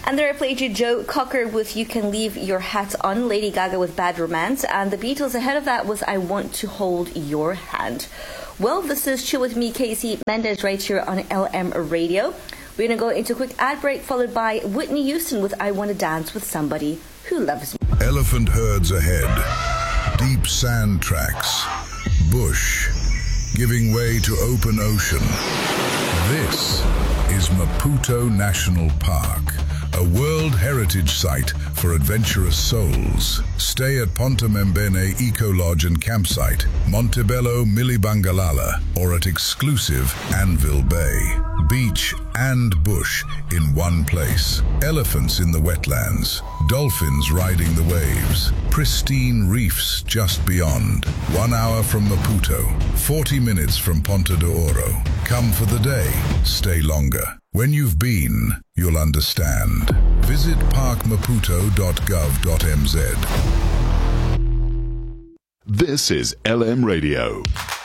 And there I played you Joe Cocker with You Can Leave Your Hat On, Lady Gaga with Bad Romance, and the Beatles ahead of that was I Want to Hold Your Hand. Well, this is Chill With Me, Casey Mendez, right here on LM Radio. We're going to go into a quick ad break, followed by Whitney Houston with I Want to Dance with Somebody Who Loves Me. Elephant herds ahead, deep sand tracks, bush, giving way to open ocean. This is Maputo National Park, a World Heritage Site for adventurous souls. Stay at Ponta Membene Eco Lodge and Campsite, Montebello Milibangalala, or at exclusive Anvil Bay. Beach and bush in one place. Elephants in the wetlands, dolphins riding the waves, pristine reefs just beyond. 1 hour from Maputo, 40 minutes from Ponta de Oro. Come for the day, stay longer. When you've been, you'll understand. Visit parkmaputo.gov.mz. This is LM Radio.